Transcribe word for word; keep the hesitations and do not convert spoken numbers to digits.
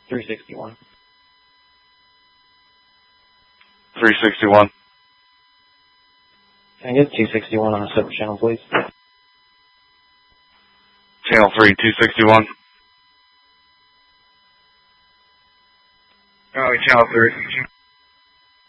three sixty-one. three sixty-one. Can I get two sixty-one on a separate channel, please? Channel three, two sixty-one. Oh, channel three.